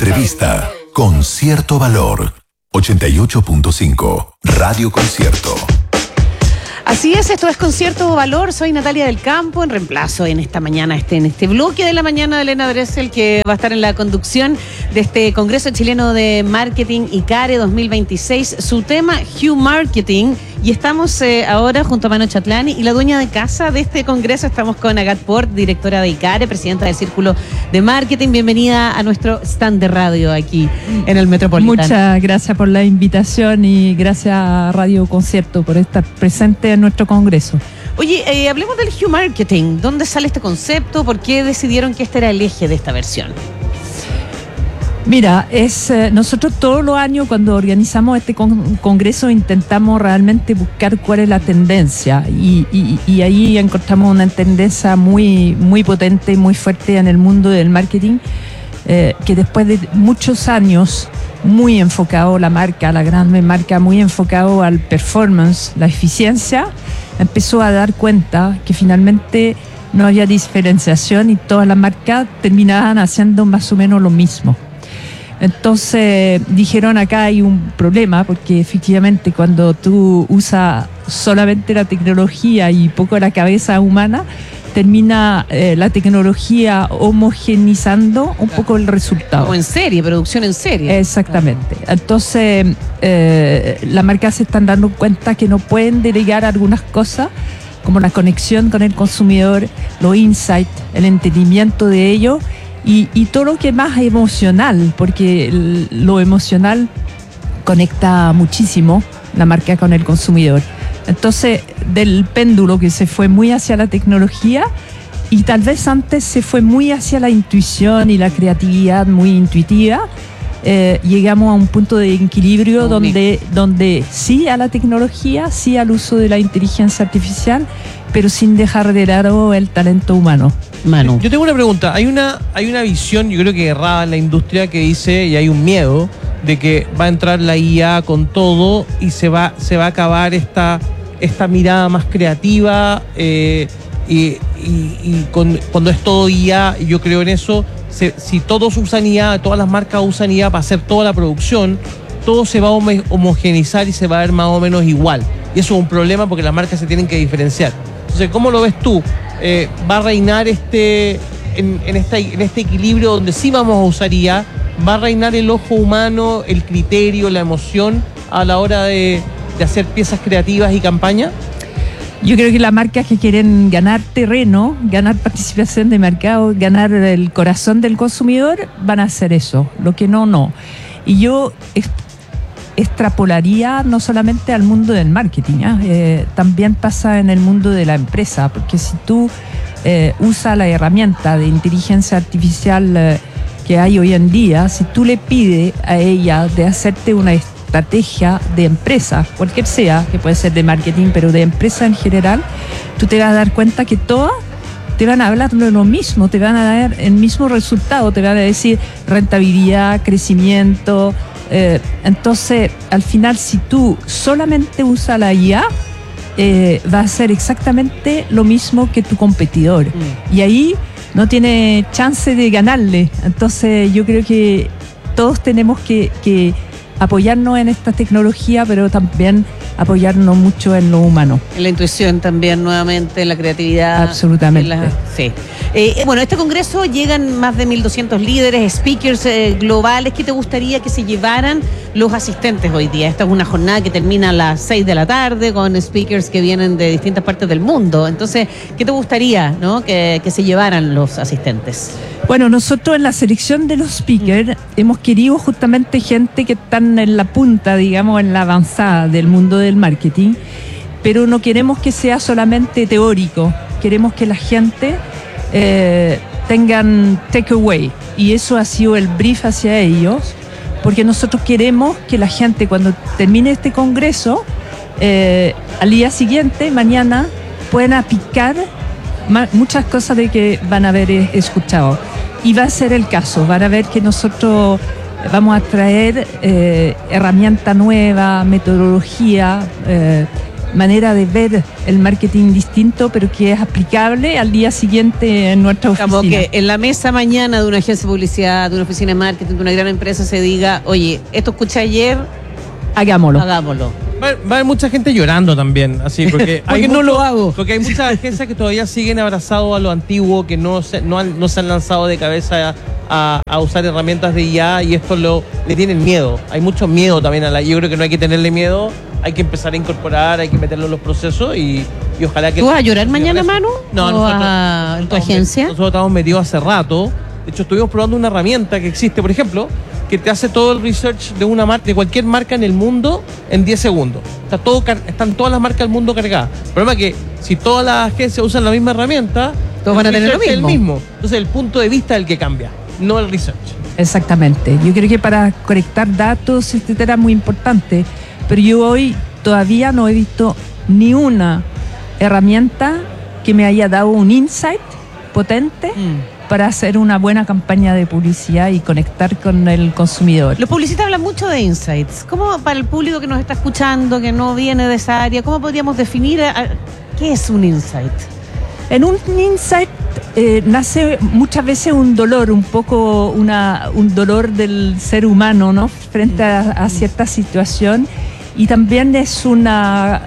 entrevista con cierto valor. 88.5 Radio Concierto. Así es, esto es Concierto Valor. Soy Natalia del Campo, en reemplazo en esta mañana, en este bloque de la mañana de Elena Dressel, que va a estar en la conducción de este Congreso Chileno de Marketing ICARE 2026. Su tema, Hue Marketing. Y estamos ahora junto a Mano Chatlani y la dueña de casa de este congreso. Estamos con Agat Port, directora de ICARE, presidenta del Círculo de Marketing. Bienvenida a nuestro stand de radio aquí en el Metropolitano. Muchas gracias por la invitación y gracias a Radio Concierto por estar presente en nuestro congreso. Oye, hablemos del Hue Marketing. ¿Dónde sale este concepto? ¿Por qué decidieron que este era el eje de esta versión? Mira, nosotros todos los años cuando organizamos este congreso intentamos realmente buscar cuál es la tendencia y ahí encontramos una tendencia muy, muy potente y muy fuerte en el mundo del marketing, que después de muchos años muy enfocado la gran marca, muy enfocado al performance, la eficiencia, empezó a dar cuenta que finalmente no había diferenciación y todas las marcas terminaban haciendo más o menos lo mismo. Entonces dijeron, acá hay un problema, porque efectivamente cuando tú usas solamente la tecnología y poco la cabeza humana, termina la tecnología homogenizando un poco el resultado. O en serie, producción en serie. Exactamente. Entonces las marcas se están dando cuenta que no pueden delegar algunas cosas, como la conexión con el consumidor, los insights, el entendimiento de ellos, y todo lo que es más emocional, porque lo emocional conecta muchísimo la marca con el consumidor. Entonces, del péndulo que se fue muy hacia la tecnología y tal vez antes se fue muy hacia la intuición y la creatividad muy intuitiva, llegamos a un punto de equilibrio donde sí a la tecnología, sí al uso de la inteligencia artificial, pero sin dejar de lado el talento humano. Manu. Yo tengo una pregunta. Hay una visión, yo creo que errada en la industria, que dice, y hay un miedo de que va a entrar la IA con todo y se va a acabar esta mirada más creativa, cuando es todo IA, yo creo en eso. Si todos usan IA, todas las marcas usan IA para hacer toda la producción, todo se va a homogenizar y se va a ver más o menos igual. Y eso es un problema porque las marcas se tienen que diferenciar. Entonces, ¿cómo lo ves tú? ¿Va a reinar en este equilibrio donde sí vamos a usar IA? ¿Va a reinar el ojo humano, el criterio, la emoción a la hora de hacer piezas creativas y campañas? Yo creo que las marcas que quieren ganar terreno, ganar participación de mercado, ganar el corazón del consumidor, van a hacer eso. Lo que no. Y yo extrapolaría no solamente al mundo del marketing, también pasa en el mundo de la empresa, porque si tú usas la herramienta de inteligencia artificial que hay hoy en día, si tú le pides a ella de hacerte una estrategia de empresa, cualquier sea, que puede ser de marketing, pero de empresa en general, tú te vas a dar cuenta que todas te van a hablar de lo mismo, te van a dar el mismo resultado, te van a decir rentabilidad, crecimiento. Entonces, al final, si tú solamente usas la IA, va a ser exactamente lo mismo que tu competidor. Y ahí no tiene chance de ganarle. Entonces, yo creo que todos tenemos que apoyarnos en esta tecnología, pero también apoyarnos mucho en lo humano. En la intuición también, nuevamente, en la creatividad. Absolutamente. Sí. Bueno, a este congreso llegan más de 1.200 líderes, speakers globales. ¿Qué te gustaría que se llevaran los asistentes hoy día? Esta es una jornada que termina a las 6 de la tarde con speakers que vienen de distintas partes del mundo. Entonces, ¿qué te gustaría, ¿no? que se llevaran los asistentes? Bueno, nosotros en la selección de los speakers hemos querido justamente gente que están en la punta, digamos, en la avanzada del mundo del marketing, pero no queremos que sea solamente teórico, queremos que la gente tengan takeaway, y eso ha sido el brief hacia ellos, porque nosotros queremos que la gente, cuando termine este congreso, al día siguiente, mañana, puedan aplicar muchas cosas de que van a haber escuchado. Y va a ser el caso, van a ver que nosotros vamos a traer herramienta nueva, metodología, manera de ver el marketing distinto, pero que es aplicable al día siguiente en nuestra oficina. Como que en la mesa mañana de una agencia de publicidad, de una oficina de marketing, de una gran empresa se diga, oye, esto escuché ayer, Hagámoslo. hagámoslo. Va a haber mucha gente llorando también, así, porque Porque no lo hago. Porque hay muchas agencias que todavía siguen abrazados a lo antiguo, que no se han lanzado de cabeza a usar herramientas de IA, y esto le tienen miedo. Hay mucho miedo también yo creo que no hay que tenerle miedo, hay que empezar a incorporar, hay que meterlo en los procesos y ojalá que... ¿Tú vas a llorar mañana, Manu? No, ¿O en tu agencia? Nosotros estamos metidos hace rato. De hecho, estuvimos probando una herramienta que existe, por ejemplo, que te hace todo el research de una marca, de cualquier marca en el mundo en 10 segundos. Están todas las marcas del mundo cargadas. El problema es que si todas las agencias usan la misma herramienta, todos van a tener lo research es mismo. el mismo. Entonces el punto de vista es el que cambia, no el research. Exactamente. Yo creo que para conectar datos, etcétera, es muy importante. Pero yo hoy todavía no he visto ni una herramienta que me haya dado un insight potente para hacer una buena campaña de publicidad y conectar con el consumidor. Los publicistas hablan mucho de insights. ¿Cómo, para el público que nos está escuchando, que no viene de esa área, cómo podríamos definir qué es un insight? En un insight nace muchas veces un dolor, un poco un dolor del ser humano, ¿no? Frente a cierta situación, y también es una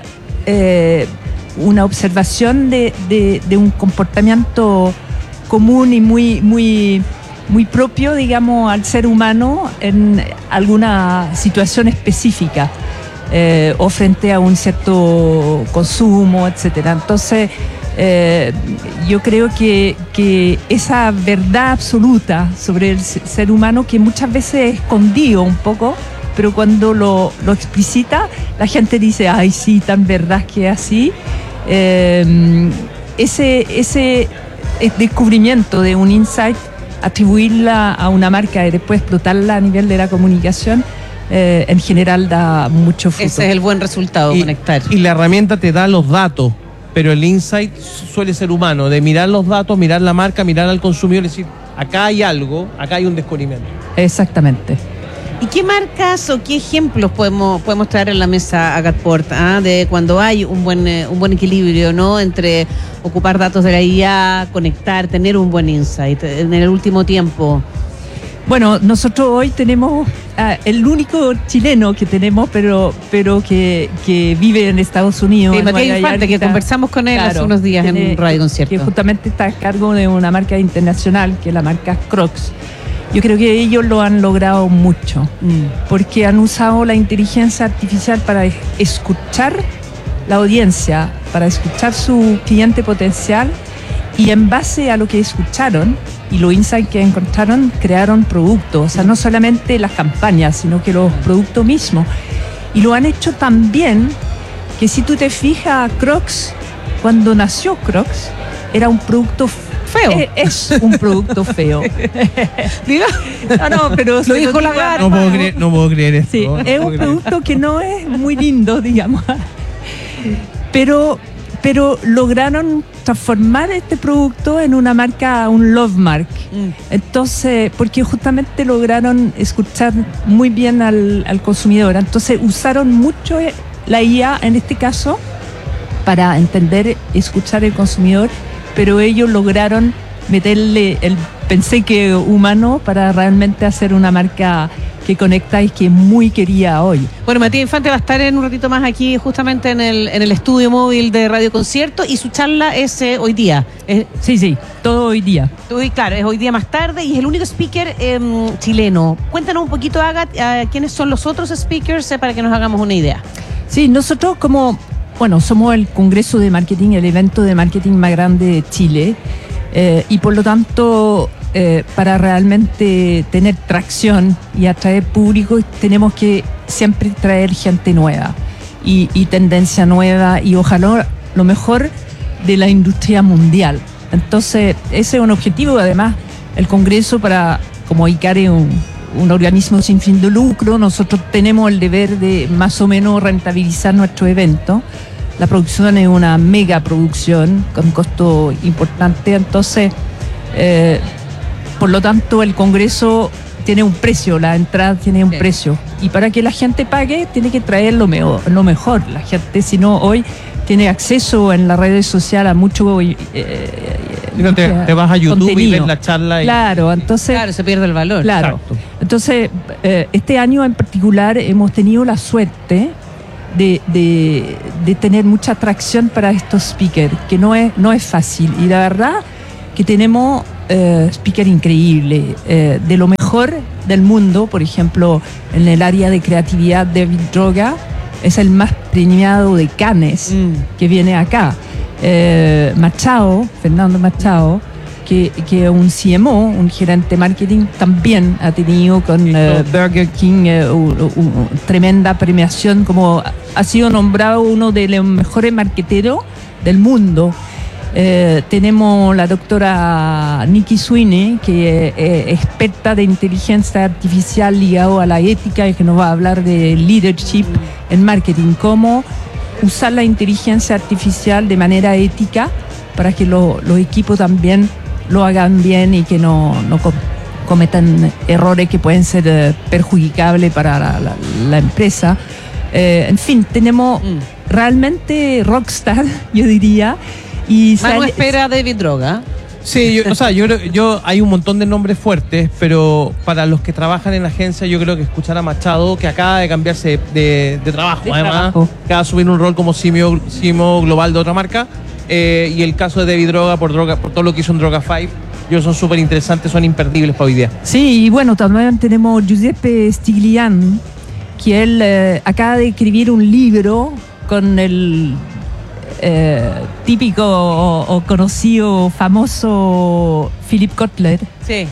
observación de un comportamiento común y muy propio, digamos, al ser humano en alguna situación específica o frente a un cierto consumo, etcétera. Entonces, yo creo que esa verdad absoluta sobre el ser humano, que muchas veces es escondido un poco, pero cuando lo explicita, la gente dice, ay, sí, tan verdad que es así. Ese descubrimiento de un insight, atribuirla a una marca y después explotarla a nivel de la comunicación, en general da mucho fruto. Ese es el buen resultado, conectar. Y la herramienta te da los datos, pero el insight suele ser humano, de mirar los datos, mirar la marca, mirar al consumidor y decir, acá hay algo, acá hay un descubrimiento. Exactamente. ¿Y qué marcas o qué ejemplos podemos traer en la mesa a Gatport, de cuando hay un buen equilibrio, ¿no? Entre ocupar datos de la IA, conectar, tener un buen insight en el último tiempo? Bueno, nosotros hoy tenemos el único chileno que tenemos, pero que vive en Estados Unidos. Sí, Matías Infante, que conversamos con él hace unos días en un radio concierto. Que justamente está a cargo de una marca internacional, que es la marca Crocs. Yo creo que ellos lo han logrado mucho, porque han usado la inteligencia artificial para escuchar la audiencia, para escuchar su cliente potencial, y en base a lo que escucharon y los insights que encontraron, crearon productos. O sea, no solamente las campañas, sino que los productos mismos. Y lo han hecho tan bien que si tú te fijas, Crocs, cuando nació Crocs, era un producto feo. Es un producto feo. ¿Diga? No, pero lo dijo la gata. No puedo creer esto. Sí, es un producto que no es muy lindo, digamos. Pero lograron transformar este producto en una marca, un love mark. Entonces, porque justamente lograron escuchar muy bien al consumidor. Entonces, usaron mucho la IA en este caso para entender, escuchar el consumidor, pero ellos lograron meterle el pensé humano para realmente hacer una marca que conecta y que es muy querida hoy. Bueno, Matías Infante va a estar en un ratito más aquí justamente en el estudio móvil de Radio Concierto, y su charla es hoy día. Sí, todo hoy día. Claro, es hoy día más tarde y es el único speaker chileno. Cuéntanos un poquito, Agat, quiénes son los otros speakers para que nos hagamos una idea. Sí, nosotros somos el Congreso de Marketing, el evento de marketing más grande de Chile, y por lo tanto, para realmente tener tracción y atraer público, tenemos que siempre traer gente nueva y tendencia nueva, y ojalá lo mejor de la industria mundial. Entonces, ese es un objetivo. Además, el Congreso, como ICARE, un organismo sin fin de lucro, nosotros tenemos el deber de más o menos rentabilizar nuestro evento. La producción es una mega producción con costo importante, entonces, por lo tanto, el Congreso tiene un precio, la entrada tiene un Sí. precio. Y para que la gente pague, tiene que traer lo mejor. La gente, si no, hoy tiene acceso en las redes sociales a mucho. Te vas a YouTube y contenido. ves la charla. Claro, entonces. Claro, se pierde el valor. Claro. Exacto. Entonces, este año en particular hemos tenido la suerte de tener mucha atracción para estos speakers, que no es fácil. Y la verdad que tenemos speakers increíbles, de lo mejor del mundo. Por ejemplo, en el área de creatividad, David Droga es el más premiado de Cannes que viene acá. Fernando Machado, que un CMO, un gerente de marketing, también ha tenido con Burger King tremenda premiación, como ha sido nombrado uno de los mejores marqueteros del mundo. Tenemos la doctora Nikki Sweeney, que es experta de inteligencia artificial ligado a la ética y que nos va a hablar de leadership en marketing, cómo usar la inteligencia artificial de manera ética para que los equipos también lo hagan bien y que no cometan errores que pueden ser perjudicables para la empresa. En fin, tenemos realmente rockstar, yo diría. Y Manu espera David Droga. Sí, yo hay un montón de nombres fuertes, pero para los que trabajan en la agencia, yo creo que escuchar a Machado, que acaba de cambiarse de trabajo, además, que va a subir un rol como CMO global de otra marca, y el caso de David Droga por todo lo que hizo en Droga 5, ellos son súper interesantes, son imperdibles para hoy día. Sí, y bueno, también tenemos Giuseppe Stigliani, que él acaba de escribir un libro con el típico o conocido, famoso Philip Kotler. Sí.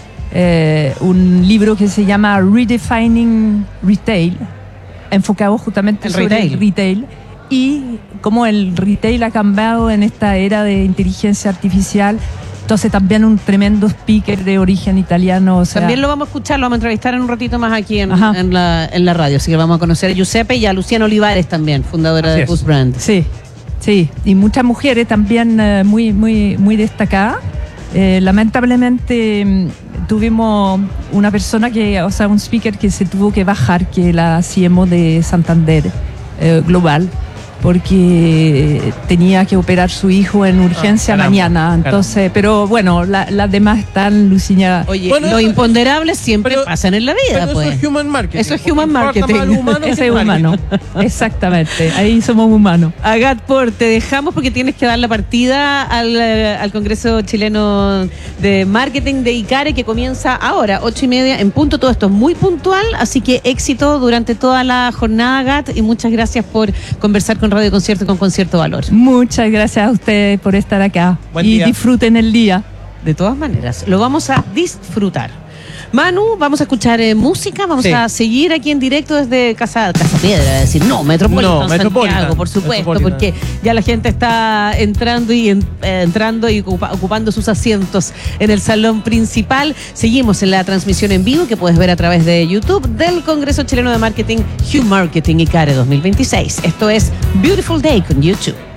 Un libro que se llama Redefining Retail, enfocado justamente sobre el retail y cómo el retail ha cambiado en esta era de inteligencia artificial. Entonces también un tremendo speaker de origen italiano. O sea, también lo vamos a escuchar, lo vamos a entrevistar en un ratito más aquí en la radio. Así que vamos a conocer a Giuseppe y a Luciana Olivares también, fundadora de Boost Brand. Sí, y muchas mujeres también muy destacadas. Lamentablemente tuvimos una persona un speaker que se tuvo que bajar, que la CMO de Santander Global, porque tenía que operar su hijo en urgencia mañana. Entonces, pero bueno, las demás están, Luciana. Oye, los imponderables siempre pasan en la vida, pero pues. Eso es human marketing. Eso es human marketing. Ese es humano. Exactamente. Ahí somos humanos. Agat Por, te dejamos porque tienes que dar la partida al Congreso Chileno de Marketing de ICARE, que comienza ahora, 8:30 en punto. Todo esto es muy puntual, así que éxito durante toda la jornada, Agat, y muchas gracias por conversar con Radio Concierto y con Concierto Valor. Muchas gracias a ustedes por estar acá. Buen y día. disfruten el día. De todas maneras, lo vamos a disfrutar. Manu, vamos a escuchar música, vamos a seguir aquí en directo desde Casa Piedra, es decir, Metropolitan Santiago, por supuesto, porque ya la gente está entrando y ocupando sus asientos en el salón principal. Seguimos en la transmisión en vivo que puedes ver a través de YouTube del Congreso Chileno de Marketing, Hugh Marketing ICARE 2026. Esto es Beautiful Day con YouTube.